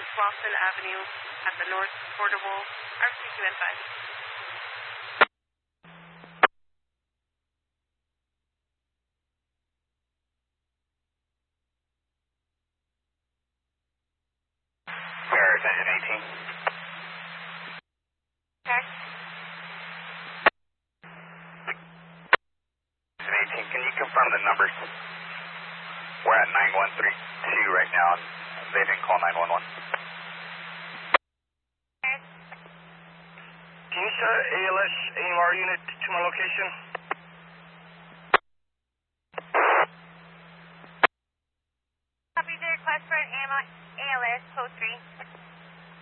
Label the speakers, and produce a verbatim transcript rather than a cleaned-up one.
Speaker 1: Slauson Avenue at the North Portable R C Q N five.
Speaker 2: Paris engine eighteen.
Speaker 1: Okay.
Speaker 2: Engine eighteen, can you confirm the numbers? We're at nine one three two right now. They didn't call nine one one.
Speaker 3: Can you set A L S A M R unit to my location?
Speaker 1: Copy the request for an A L S code three.